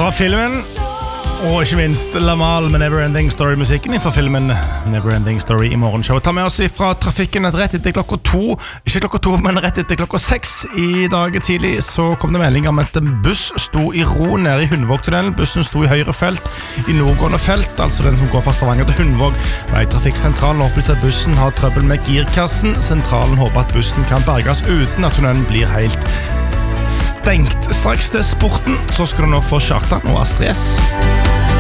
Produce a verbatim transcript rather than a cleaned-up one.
Fra filmen, og ikke minst Lamal med Neverending Story-musikken fra filmen Neverending Story i morgenshow. Ta med oss fra trafikken at rett etter klokka to, ikke klokka to, men rett etter klokka seks i dag tidlig, så kom det melding om at en buss sto i ro nede i Hundvågtunnelen. Bussen sto i høyre felt, i nordgående felt, altså den som går fra Stavanger til Hundvåg. Veitrafikksentralen opplyser at bussen har trøbbel med girkassen. Sentralen håper at bussen kan berges uten at tunnelen blir helt stengt. Straks til sporten, så skal du nå få Kjartan og Astrid S.